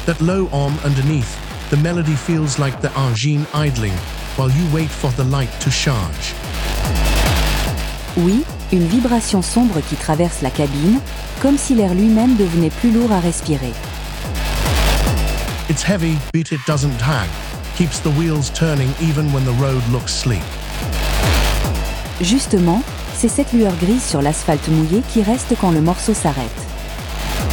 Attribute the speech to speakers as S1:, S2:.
S1: That low hum underneath, the melody feels like the engine idling while you wait for the light to charge.
S2: Oui, une vibration sombre qui traverse la cabine, comme si l'air lui-même devenait plus lourd à respirer.
S1: It's heavy, but it doesn't drag. Keeps the wheels turning even when the road looks sleek.
S2: Justement, c'est cette lueur grise sur l'asphalte mouillé qui reste quand le morceau s'arrête.